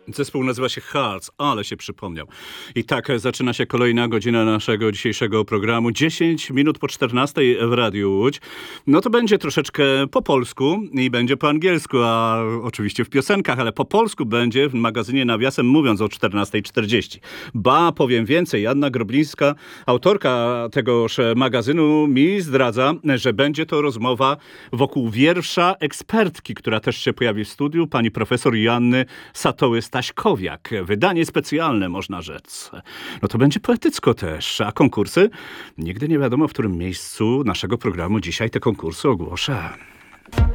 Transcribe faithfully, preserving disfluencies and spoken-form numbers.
Zespół nazywa się Hearts, ale się przypomniał. I tak e, zaczyna się kolejna godzina naszego dzisiejszego programu. dziesięć minut po czternastej w Radiu Łódź. No to będzie troszeczkę po polsku i będzie po angielsku, a oczywiście w piosenkach, ale po polsku będzie w magazynie Nawiasem Mówiąc o czternastej czterdzieści. Ba, powiem więcej, Joanna Groblińska, autorka tegoż magazynu, mi zdradza, że będzie to rozmowa wokół wiersza ekspertki, która też się pojawi w studiu, pani profesor Joanny Satoły-Staśkowiak. Wydanie specjalne, można rzec. No to będzie poetycko też. A konkursy? Nigdy nie wiadomo, w którym miejscu naszego programu dzisiaj te konkursy ogłoszę.